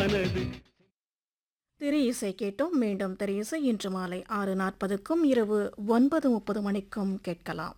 மனது. திரை இசை கேட்டோம். மீண்டும் திரை இசை இன்று மாலை 6:40க்கும் இரவு 9:30 மணிக்கும் கேட்கலாம்.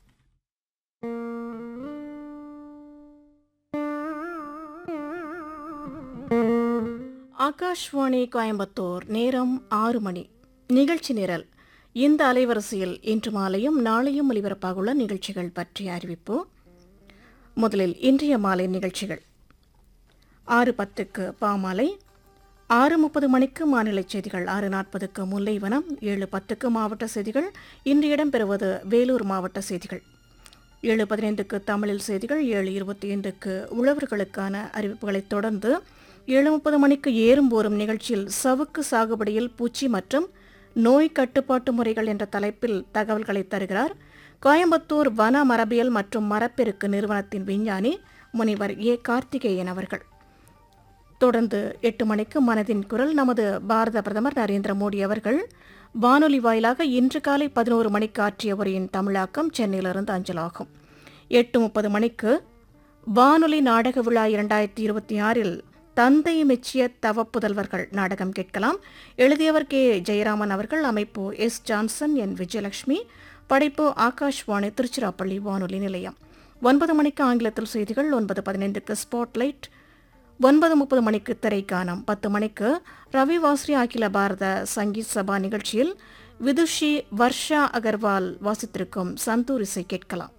ஆகாஷ்வாணி கோயம்புத்தூர். நேரம் 6 மணி. நிகழ்ச்சி நிரல். இந்த அலைவரிசையில் இன்று மாலையும் நாளையும் ஒலிபரப்பாகுள்ள நிகழ்ச்சிகள் பற்றிய அறிவிப்பு. முதலில் இன்றைய மாலை நிகழ்ச்சிகள். 6:10க்கு பாமாலை, 6:30 மணிக்கு மாநில செய்திகள், 6:40க்கு முல்லைவனம், 7:10க்கு மாவட்ட செய்திகள். இன்று இடம்பெறுவது வேலூர் மாவட்ட செய்திகள். 7:15க்கு தமிழில் செய்திகள், 7:25க்கு உழவர்களுக்கான அறிவிப்புகளைத் தொடர்ந்து 7:30 மணிக்கு ஏறும் போரும் நிகழ்ச்சியில் சவுக்கு சாகுபடியில் பூச்சி மற்றும் நோய் கட்டுப்பாட்டு முறைகள் என்ற தலைப்பில் தகவல்களை தருகிறார் கோயம்புத்தூர் வன மரபியல் மற்றும் மரப்பெருக்கு நிறுவனத்தின் விஞ்ஞானி முனைவர் ஏ. கார்த்திகேயன் அவர்கள். தொடர்ந்து 8 மணிக்கு மனதின் குரல். நமது பாரத பிரதமர் நரேந்திர மோடி அவர்கள் வானொலி வாயிலாக இன்று காலை 11 மணிக்கு ஆற்றிய உரையின் தமிழாக்கம் சென்னையிலிருந்து அஞ்சலாகும். 8:30 மணிக்கு வானொலி நாடக விழா 2026 தந்தை மெச்சிய தவப்புதல்வர்கள் நாடகம் கேட்கலாம். எழுதியவர் கே. ஜெயராமன் அவர்கள். அமைப்பு எஸ். ஜான்சன், என். விஜயலட்சுமி. படைப்பு ஆகாஷ்வாணி திருச்சிராப்பள்ளி வானொலி நிலையம். 9 மணிக்கு ஆங்கிலத்தில் செய்திகள். 9:15க்கு ஸ்பாட்லைட். 9:30 மணிக்கு திரைக்கானம். 10 மணிக்கு ரவி வாஸ்ரி அகில பாரத சங்கீத் சபா நிகழ்ச்சியில் விதுஷி வர்ஷா அகர்வால் வாசித்திருக்கும் சந்தூர் இசை கேட்கலாம்.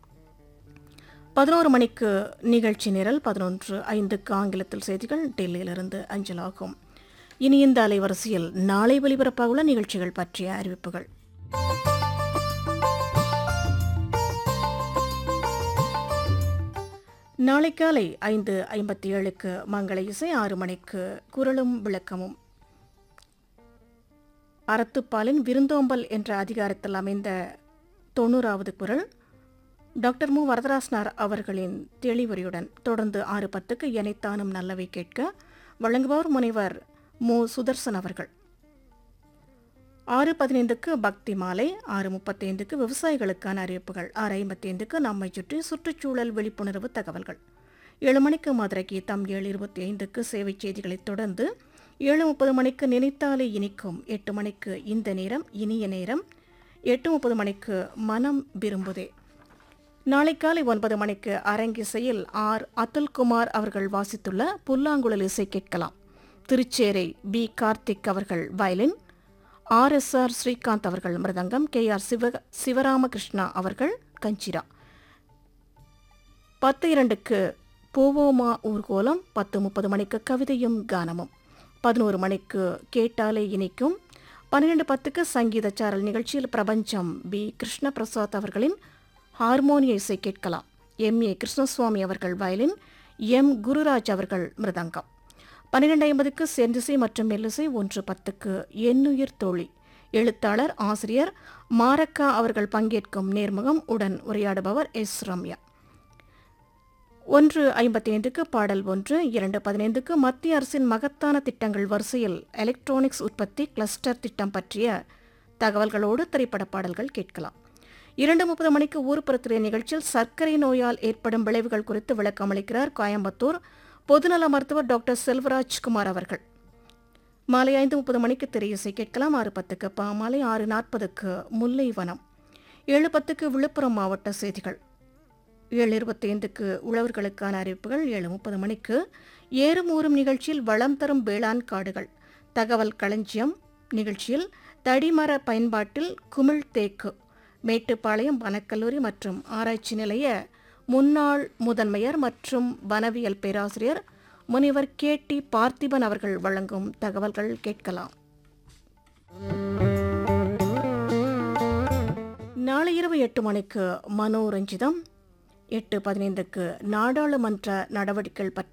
11 மணிக்கு நிகழ்ச்சி நிரல். 11:05க்கு ஆங்கிலத்தில் செய்திகள் டெல்லியிலிருந்து அஞ்சலாகும். இனி இந்த அலைவரிசையில் நாளை ஒலிபரப்பாகுள்ள நிகழ்ச்சிகள் பற்றிய அறிவிப்புகள். நாளை காலை 5:57க்கு மங்கள இசை. 6 மணிக்கு குரலும் விளக்கமும். அறத்துப்பாலின் விருந்தோம்பல் என்ற அதிகாரத்தில் அமைந்த 90வது குரல் டாக்டர் மு. வரதராசனார் அவர்களின் தெளிவுரையுடன். தொடர்ந்து 6:10க்கு எனைத்தானும் நல்லவை கேட்க வழங்குபவர் முனைவர் மு. சுதர்சன் அவர்கள். 6:15க்கு பக்தி மாலை. 6:35க்கு விவசாயிகளுக்கான அறிவிப்புகள். 6:55க்கு நம்மை சுற்றி சுற்றுச்சூழல் விழிப்புணர்வு தகவல்கள். 7 மணிக்கு மதுரை கீதம். 7:25க்கு சேவை செய்திகளைத் தொடர்ந்து 7:30 மணிக்கு நினைத்தாலே இனிக்கும். 8 மணிக்கு இந்த நேரம் இனிய நேரம். 8:30 மணிக்கு மனம் விரும்புதே. நாளை காலை 9 மணிக்கு அரங்கிசையில் ஆர். அதுல்குமார் அவர்கள் வாசித்துள்ள புல்லாங்குழல் இசை கேட்கலாம். திருச்சேரை பி. கார்த்திக் அவர்கள் வயலின், RSR ஸ்ரீகாந்த் அவர்கள் மிருதங்கம், KR சிவராமகிருஷ்ணா அவர்கள் கஞ்சிரா. 10:02க்கு போவோமா ஊர்கோலம். 10:30 மணிக்கு கவிதையும் கானமும். 11 மணிக்கு கேட்டாலே இனிக்கும். 12:10க்கு சங்கீத சாரல் நிகழ்ச்சியில் பிரபஞ்சம் பி. கிருஷ்ணபிரசாத் அவர்களின் ஹார்மோனிய இசை கேட்கலாம். M.A. கிருஷ்ணசுவாமி அவர்கள் வயலின், M. குருராஜ் அவர்கள் மிருதங்கம். 12:50க்கு செந்திசை மற்றும் மெல்லிசை. 1:10க்கு எண்ணுயிர் தோழி. எழுத்தாளர் ஆசிரியர் மாரக்கா அவர்கள் பங்கேற்கும் நேர்முகம். உடன் உரையாடுபவர் எஸ். ரம்யா. 1:55க்கு பாடல் ஒன்று. 2:15க்கு மத்திய அரசின் மகத்தான திட்டங்கள் வரிசையில் எலக்ட்ரானிக்ஸ் உற்பத்தி கிளஸ்டர் திட்டம் பற்றிய தகவல்களோடு திரைப்பட பாடல்கள் கேட்கலாம். 2:30 மணிக்கு ஊர்ப்புறத்திலே நிகழ்ச்சியில் சர்க்கரை நோயால் ஏற்படும் விளைவுகள் குறித்து விளக்கம் அளிக்கிறார் கோயம்புத்தூர் பொதுநல மருத்துவர் டாக்டர் செல்வராஜ்குமார் அவர்கள். மாலை 5:30 மணிக்கு திரையிசை கேட்கலாம். 6:10க்கு பாமாலை. 6:40க்கு முல்லைவனம். 7:10க்கு விழுப்புரம் மாவட்ட செய்திகள். 7:25க்கு உழவர்களுக்கான அறிவிப்புகள். 7:30 மணிக்கு ஏறும் ஊறும் நிகழ்ச்சியில் வளம் தரும் வேளாண் காடுகள் தகவல் களஞ்சியம் நிகழ்ச்சியில் தடிமர பயன்பாட்டில் குமிழ் தேக்கு மேட்டுப்பாளையம் வனக்கல்லூரி மற்றும் ஆராய்ச்சி நிலைய முன்னாள் முதன்மையர் மற்றும் வனவியல் பேராசிரியர் முனைவர் KT பார்த்திபன் அவர்கள் வழங்கும் தகவல்கள் கேட்கலாம். நாளை இரவு 8 மணிக்கு மனோரஞ்சிதம். 8:15க்கு நாடாளுமன்ற நடவடிக்கைகள்